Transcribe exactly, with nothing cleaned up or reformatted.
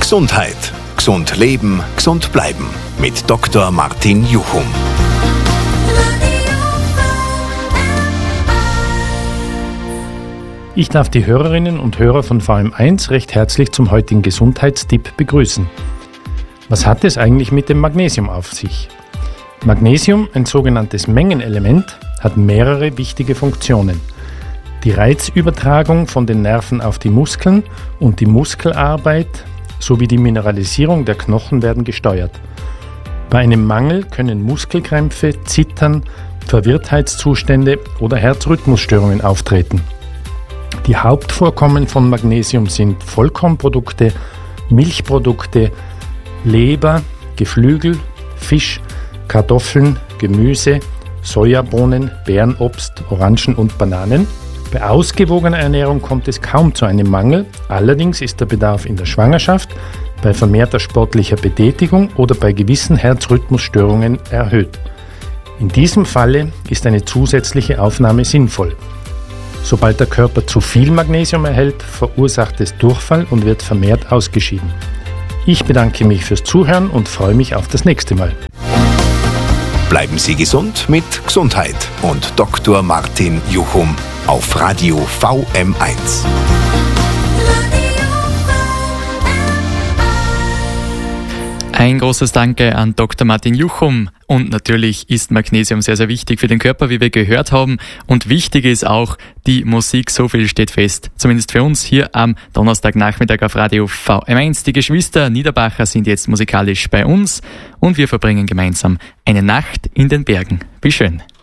Gesundheit. Gesund leben, gesund bleiben. Mit Doktor Martin Juchum. Ich darf die Hörerinnen und Hörer von V M eins recht herzlich zum heutigen Gesundheitstipp begrüßen. Was hat es eigentlich mit dem Magnesium auf sich? Magnesium, ein sogenanntes Mengenelement, hat mehrere wichtige Funktionen. Die Reizübertragung von den Nerven auf die Muskeln und die Muskelarbeit sowie die Mineralisierung der Knochen werden gesteuert. Bei einem Mangel können Muskelkrämpfe, Zittern, Verwirrtheitszustände oder Herzrhythmusstörungen auftreten. Die Hauptvorkommen von Magnesium sind Vollkornprodukte, Milchprodukte, Leber, Geflügel, Fisch, Kartoffeln, Gemüse, Sojabohnen, Beerenobst, Orangen und Bananen. Bei ausgewogener Ernährung kommt es kaum zu einem Mangel, allerdings ist der Bedarf in der Schwangerschaft, bei vermehrter sportlicher Betätigung oder bei gewissen Herzrhythmusstörungen erhöht. In diesem Falle ist eine zusätzliche Aufnahme sinnvoll. Sobald der Körper zu viel Magnesium erhält, verursacht es Durchfall und wird vermehrt ausgeschieden. Ich bedanke mich fürs Zuhören und freue mich auf das nächste Mal. Bleiben Sie gesund mit Gesundheit und Doktor Martin Juchum auf Radio V M eins. Ein großes Danke an Doktor Martin Juchum. Und natürlich ist Magnesium sehr, sehr wichtig für den Körper, wie wir gehört haben. Und wichtig ist auch die Musik, so viel steht fest. Zumindest für uns hier am Donnerstagnachmittag auf Radio V M eins. Die Geschwister Niederbacher sind jetzt musikalisch bei uns und wir verbringen gemeinsam eine Nacht in den Bergen. Wie schön.